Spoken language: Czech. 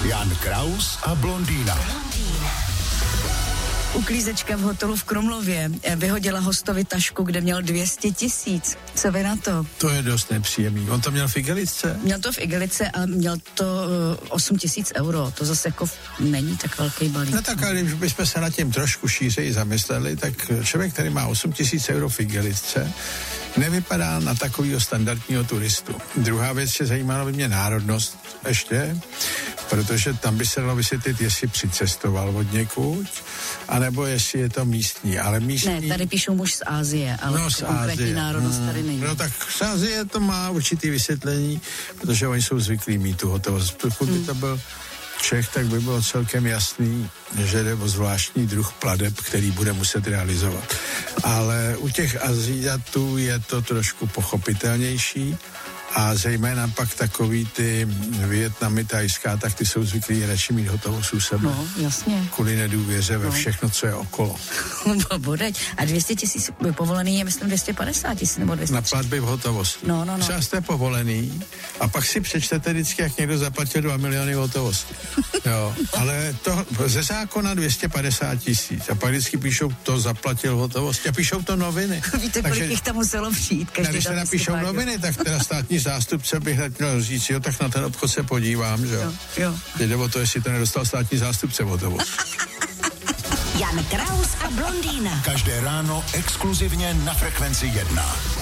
Jan Kraus a blondýna. Uklízečka v hotelu v Krumlově vyhodila hostovi tašku, kde měl 200 000. Co vy na to? To je dost nepříjemný. On to měl v igelice? Měl to v igelice a měl to 8 000 euro. To zase jako není tak velký balík. No tak, ale když bychom se nad tím trošku šířeji zamysleli, tak člověk, který má 8 000 euro v igelice, nevypadá na takovýho standardního turistu. Druhá věc, je zajímala by mě národnost ještě, protože tam by se dalo vysvětlit, jestli přicestoval od někud, anebo jestli je to místní, ale místní... Ne, tady píšou muž z Asie, ale no, z konkrétní Asie. národnost tady není. No tak z Asie to má určitý vysvětlení, protože oni jsou zvyklí mít tu hotovost. Pokud by to byl Čech, tak by bylo celkem jasný, že jde o zvláštní druh plateb, který bude muset realizovat. Ale u těch Aziatů je to trošku pochopitelnější a zejména pak takový ty Vietnamy, Thajská, tak ty jsou zvyklí radši mít hotovost u sebe. No, jasně. Kvůli nedůvěře ve všechno, co je okolo. Bodeď. A 200 000 povolený je, myslím, 250 000 nebo 200 000. Na platby v hotovosti. No. Třeba jste povolený a pak si přečtete vždycky, jak někdo zaplatil 2 miliony v hotovosti. Jo, ale to ze zákona 250 000 a pak vždycky píšou, to zaplatil v hotovosti a píšou to noviny. Víte, kolik jich tam muselo přijít? Když se napíšou noviny, tak teda státní zástupce bych měl říct, jo, tak na ten obchod se podívám, že jo. Jde o to, jestli to nedostal státní zástupce v hotovosti. Jan Kraus a blondýna. Každé ráno exkluzivně na Frekvenci 1.